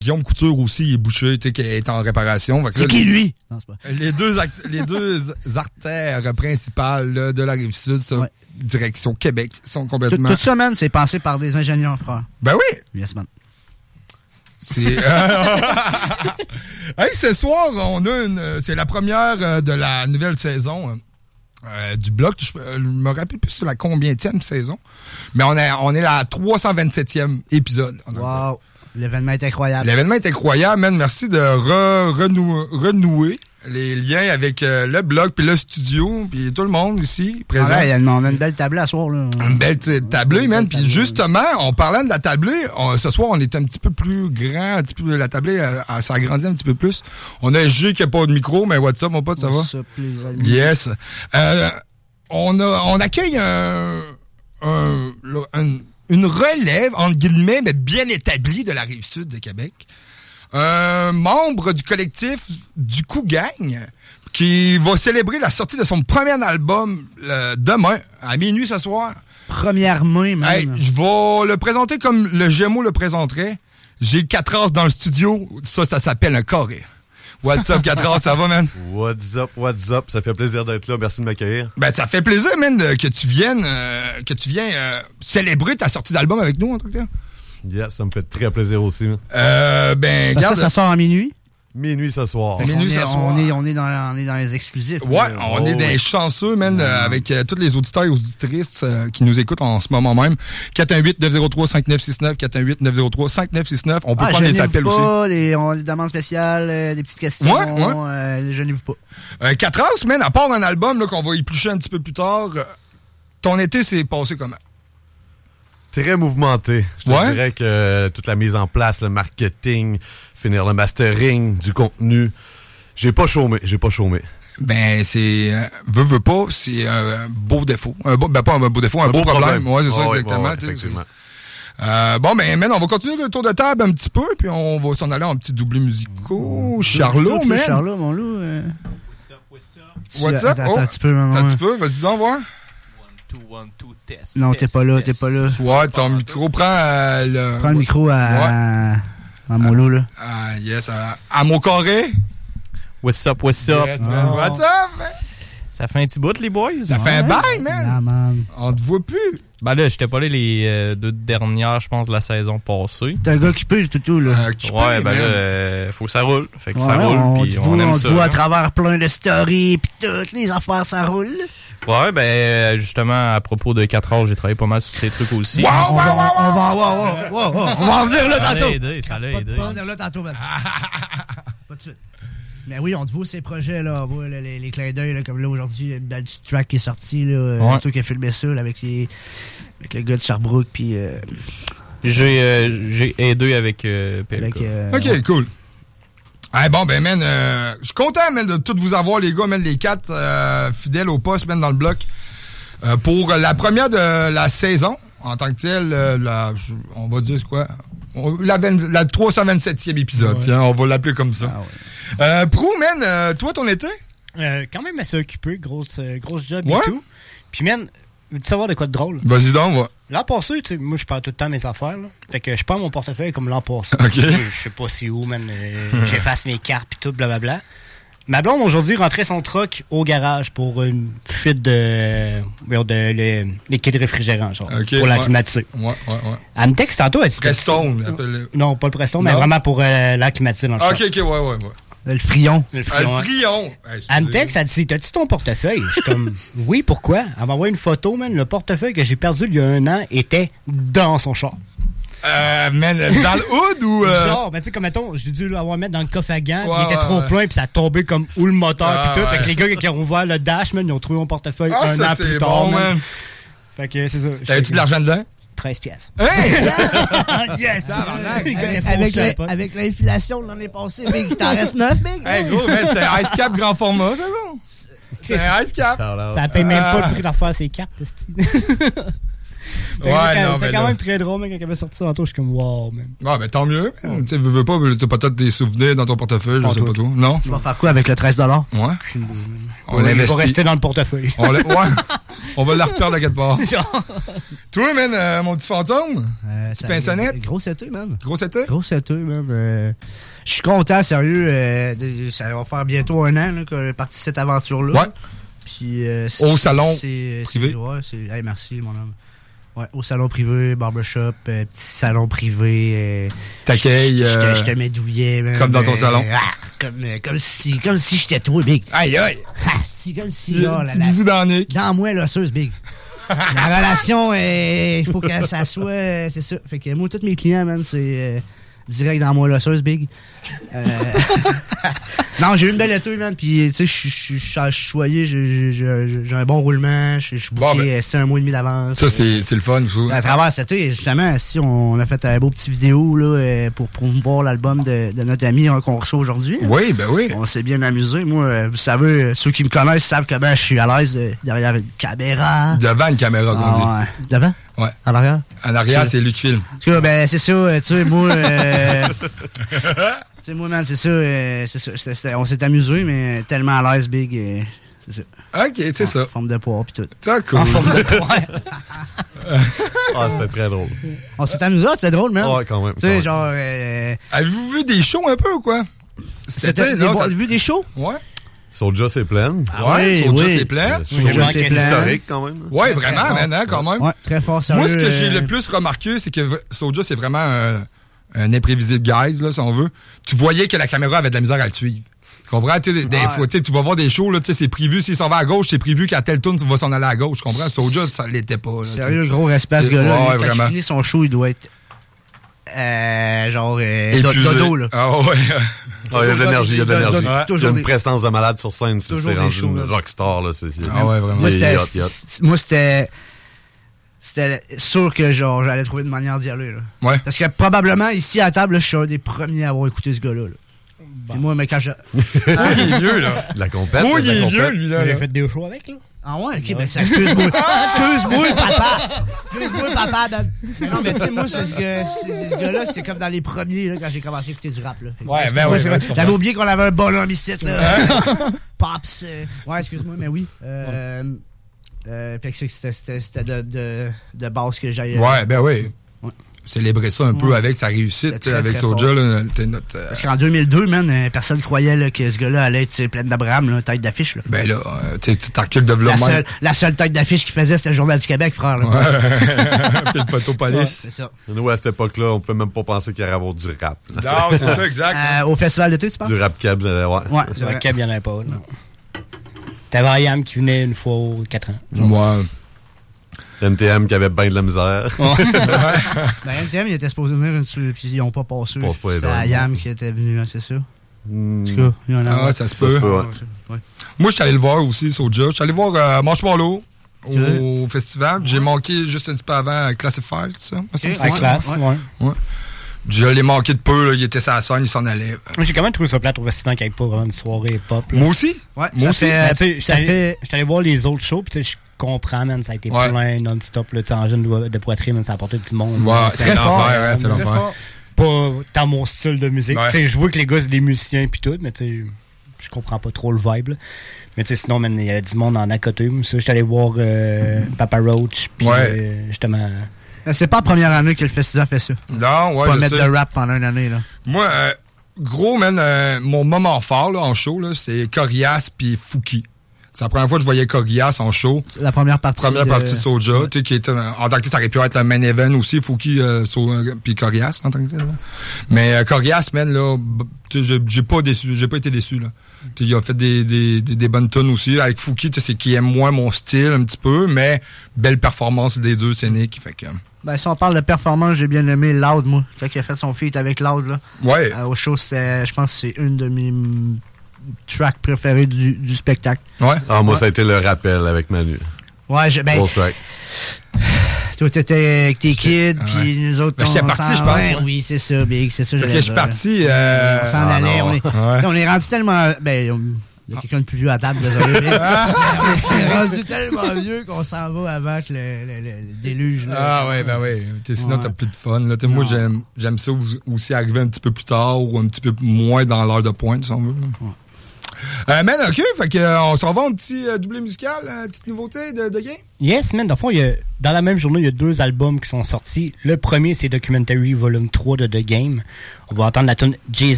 Guillaume Couture aussi, il est bouché, tu sais, qui est en réparation. C'est qui, lui? Non, c'est pas. Les deux artères principales là, de la Rive-Sud, direction Québec, sont complètement... Toute ça, man, c'est pensé par des ingénieurs, frère. Ben oui! Yes, man. C'est... Hey, ce soir, on a c'est la première de la nouvelle saison du bloc. Je me rappelle plus sur la combienième saison, mais on est la 327e épisode. Wow! L'événement est incroyable. L'événement est incroyable, man. Merci de renouer les liens avec le blog, puis le studio, puis tout le monde ici présent. Ouais, on a une belle tablée à soir, là. Une belle tablée, man. Puis justement, on parlait de la tablée. Ce soir, on est un petit peu plus grand. Un petit peu, la tablée s'agrandit un petit peu plus. On a G qui n'a pas de micro, mais what's up, mon pote, ça va? What's up, les amis? Yes. On accueille une relève, entre guillemets, mais bien établie de la Rive-Sud de Québec. Un membre du collectif du Coup Gang qui va célébrer la sortie de son premier album demain, à minuit ce soir. Première main, même. Hey, je vais le présenter comme le Gémeaux le présenterait. J'ai 4 as dans le studio. Ça s'appelle un carré. What's up, 4 as, ça va, man? What's up? Ça fait plaisir d'être là. Merci de m'accueillir. Ben, ça fait plaisir, man, que tu viennes célébrer ta sortie d'album avec nous, en tout cas. Yes, ça me fait très plaisir aussi. Ben, regarde. Ça sort à minuit? Minuit ce soir. On est dans les exclusifs. Ouais, on est des chanceux, man, avec tous les auditeurs et auditrices qui nous écoutent en ce moment même. 418-903-5969, 418-903-5969. On peut prendre des appels aussi. On a des demandes spéciales, des petites questions. Ouais. Gênez-vous pas. 4 as, man, à part un album là, qu'on va éplucher un petit peu plus tard, ton été s'est passé comment? Très mouvementé. Je te dirais que toute la mise en place, le marketing, finir le mastering, du contenu. J'ai pas chômé. Ben, c'est... Veux pas, c'est un beau défaut. Pas un beau défaut, un beau problème. Ouais, c'est ça, exactement. Ouais, effectivement. Bon, ben, man, on va continuer le tour de table un petit peu, puis on va s'en aller en petits doublés musicaux. Charlot, man. Charlot, mon loup. What's up? Attends un petit peu, man. Un petit peu, vas-y donc voir. 1, 2, test. Non, t'es pas là. Ouais, ton micro prend le... Prends le micro à mon loup, là. Yes, à mon carré. What's up? Yes, man. What's up, man? Ça fait un petit bout, les boys? Ça fait un bail, man. Ah, man. On te voit plus. Ben là, j'étais pas là les 2 dernières, je pense, de la saison passée. T'es un gars occupé, tout, là. Ouais, ben là, faut que ça roule. Fait que ça roule, puis on aime ça. On te voit à travers plein de stories, puis toutes les affaires, ça roule. Ouais, ben, justement, à propos de 4 heures, j'ai travaillé pas mal sur ces trucs aussi. On va en venir là tantôt. Ça l'a aidé. On va en venir là tantôt, man. Pas de suite. Mais oui, on te voit ces projets, là. On voit les clins d'œil, là, comme là, aujourd'hui, il y a une belle petite track qui est sortie, là. Toi qui a filmé ça, là, avec le gars de Sherbrooke, puis... J'ai aidé avec PLK. OK, cool. Hey, bon, ben, man, je suis content, man, de tous vous avoir, les gars, man, les 4 fidèles au poste, man, dans le bloc. Pour la première de la saison, en tant que telle, on va dire quoi? La 327e épisode, tiens, on va l'appeler comme ça. Prou, man, toi, ton été? Quand même assez occupé, grosse job et tout. Puis, man, veux-tu savoir de quoi de drôle? Vas-y donc, va. L'an passé, tu sais, moi, je perds tout le temps mes affaires, là. Fait que je perds mon portefeuille comme l'an passé. OK. Je sais pas c'est où, man. J'efface mes cartes pis tout, blablabla. Ma blonde, aujourd'hui, rentrait son truck au garage pour une fuite de liquide réfrigérant, genre. Okay, pour la climatiser. Ouais. Elle me texte tantôt, elle dit... Prestone, appelle-le. Non, pas le Prestone, mais vraiment pour la climatiser dans le truck. OK, ouais. Le frion. Le frion. Elle me texte, elle dit, t'as-tu ton portefeuille? Je suis comme, oui, pourquoi? Elle m'a envoyé une photo, man. Le portefeuille que j'ai perdu il y a 1 an était dans son char. Man, dans le hood ou... Genre, ben tu sais, comme mettons, j'ai dû l'avoir mettre dans le coffre à gants, il était trop plein, puis ça a tombé comme où le moteur, puis tout. Fait que les gars qui ont ouvert le dash, man, ils ont trouvé mon portefeuille 1 an plus tard, man. Fait que c'est ça. T'avais-tu de l'argent dedans? 13 piastres. Hey! Yes! Avec l'inflation de l'année passée, Big, t'en restes 9, Big? Hey, gros, c'est un Ice Cap grand format, c'est bon? C'est un Ice Cap. Ça paye même pas le prix d'en faire ses cartes, c'est quand même très drôle, quand elle avait sorti ça tantôt, je suis comme wow, man. Ah, ben tant mieux. Tu sais, veux pas, t'as peut-être des souvenirs dans ton portefeuille, je sais pas tout. Non? Tu vas faire quoi avec le 13 $? Ouais. On va rester dans le portefeuille. On va la reperdre à quelque part. Toi, man, mon petit fantôme? Petit pinsonnette? Gros seteux, man. Gros seteux? Gros seteux, man. Je suis content, sérieux. Ça va faire bientôt 1 an là, qu'on est parti cette aventure-là. Ouais. Puis, au salon privé. Hey, merci, mon homme. Ouais, au salon privé, barbershop, petit salon privé. T'accueilles. Je te médouillais, man. Comme dans ton salon. Comme si j'étais toi, Big. Aïe, aïe. Comme si, là. Petit bisou dans le nuque. Dans moi, l'osseuse, Big. La relation, il faut que ça soit. C'est ça. Fait que moi, tous mes clients, man, c'est direct dans moi, l'osseuse, Big. Non, j'ai eu une belle étude, man. Puis, tu sais, je suis choyé, j'ai un bon roulement. Je suis booké, c'est 1 mois et demi d'avance. Ça, c'est le fun, ça. À travers cette étude, justement, si on a fait un beau petit vidéo, là, pour promouvoir l'album de notre ami qu'on reçoit aujourd'hui. Oui, ben oui. On s'est bien amusé. Moi, vous savez, ceux qui me connaissent savent comment je suis à l'aise derrière une caméra. Devant une caméra, qu'on dit. Ouais. Devant? Ouais. En arrière? En arrière, c'est lui qui filme. En tout cas, ben, c'est ça, tu sais, moi, tu sais, moi, man, c'est ça. On s'est amusé, mais tellement à l'aise, Big, c'est ça. OK, c'est ça. Forme de poire, pis tout. C'est cool. En forme de poire. C'était très drôle. On s'est amusé, c'était drôle, man. Ouais, quand même. Tu sais, genre, avez-vous vu des shows un peu ou quoi? C'était vu des shows? Ouais. Soulja, c'est plein. Ouais, Soulja, c'est plein. Soulja, c'est historique, quand même. Ouais, vraiment, man, quand même. Ouais, très fort, sérieux. Moi, ce que j'ai le plus remarqué, c'est que Soulja, c'est vraiment un imprévisible guys, là, si on veut. Tu voyais que la caméra avait de la misère à le suivre. Tu comprends? Tu sais, des fois, tu vas voir des shows, là, tu sais, c'est prévu, s'il s'en va à gauche, c'est prévu qu'à tel tourne, tu vas s'en aller à gauche. Tu comprends? Soulja, ça l'était pas, là. Sérieux, gros respect à ce gars-là. Ouais, Quand vraiment. il finit son show, il doit être, dodo, là. Ah ouais. Il y a de l'énergie, il y a de l'énergie. Ouais. Il y a une présence de malade sur scène. C'est rendu une shows, rockstar, là. Ah ouais, vraiment. Moi, c'était sûr que, genre, j'allais trouver une manière d'y aller, là. Ouais. Parce que probablement, ici, à la table, là, je suis un des premiers à avoir écouté ce gars-là, là. Puis moi, mais quand je... il est vieux, là. La compète. Il est vieux, lui, là. J'ai fait des shows avec, là. Ah ouais, ok, ben ça, excuse-moi. Excuse-moi, papa. Excuse-moi, papa. Mais non, mais tu sais, moi, ce gars-là, c'est comme dans les premiers, là, quand j'ai commencé à écouter du rap, là. Ouais, ben ouais. J'avais oublié qu'on avait un bonhomme ici, là. Pops. Ouais, excuse-moi, mais oui. Puis que c'était de base que j'aille. Ouais, ben oui. Ouais. Célébrer ça un peu avec sa réussite, très, avec très Soulja, là. Notre, Parce qu'en 2002, man, personne croyait là, que ce gars-là allait être plein d'Abraham, là, tête d'affiche. Là. Ben là, tu recules de développement. La seule tête d'affiche qu'il faisait, c'était le Journal du Québec, frère. Là. Ouais. Puis le Photopolis. Ouais, c'est ça. Nous, à cette époque-là, on pouvait même pas penser qu'il y allait avoir du rap. Non, c'est ça, exact. Au festival d'été, tu penses? Du rap cab, ouais. Ouais, Du rap cab, il n'y en avait pas, non. T'avais IAM qui venait une fois aux 4 ans. Moi. MTM qui avait bien de la misère. Ben, MTM, il était supposé venir puis ils n'ont pas passé. C'est IAM qui était venu, hein, c'est ça. En tout cas, il y en a. Ah, ça se peut. Ouais. Moi, je suis allé le voir aussi, Soulja. Je suis allé voir Marshmallow au festival. J'ai manqué juste un petit peu avant Classified, ça. À classe, ouais. Je l'ai manqué de peu, là. Il était sur la scène, il s'en allait. Moi, j'ai quand même trouvé ça plate au festival qu'il n'y ait pas vraiment une soirée pop. Là. Moi aussi? Ouais, moi aussi. J'étais allé voir les autres shows, puis je comprends, man, ça a été plein non-stop, là, en jeune de poitrine, man, ça a apporté du monde. Ouais, c'est l'enfer, c'est l'enfer. Pas dans mon style de musique. Ouais. Je vois que les gars, c'est des musiciens, puis tout, mais je comprends pas trop le vibe, là. Mais sinon, man, il y a du monde en à côté. J'étais allé voir Papa Roach, puis justement... C'est pas la première année que le festival fait ça. Non, ouais, pas mettre de rap pendant une année, là. Moi, gros, man, mon moment fort, là, en show, là, c'est Corias puis Fouki. C'est la première fois que je voyais Corias en show. La première partie de Soulja, tu sais, qui était, en tant que tel, ça aurait pu être le main event aussi, Fouki, puis Corias, en tant que tel, là. Mais, Corias, man, là, j'ai pas été déçu, là. T'sais, il a fait des bonnes tunes aussi. Avec Fouki, c'est qui aime moins mon style, un petit peu, mais belle performance des deux scéniques, fait que... Ben, si on parle de performance, j'ai bien aimé Loud, moi. Quand il a fait son feat avec Loud, là. Ouais. Au show, je pense que c'est une de mes tracks préférées du spectacle. Ouais. Ah, moi, ça a été le rappel avec Manu. Ouais, Grosse track. Toi, t'étais avec tes kids, puis nous autres, j'étais parti, je pense. Ouais, oui, c'est ça, Big, c'est ça. Parce que je suis parti... on s'en allait, on est rendu tellement... Ben, il y a quelqu'un de plus vieux à table, désolé. C'est rendu tellement vieux qu'on s'en va avant que le déluge. Là, ah ouais, ben ouais. Sinon, t'as plus de fun. Là. Moi, j'aime ça aussi arriver un petit peu plus tard ou un petit peu moins dans l'heure de pointe, si on veut. Man, OK, fait que on s'en va un petit doublé musical, petite nouveauté de game? Yes, man, dans le fond, dans la même journée, il y a 2 albums qui sont sortis. Le premier, c'est Documentary Volume 3 de The Game. On va entendre la tune Jason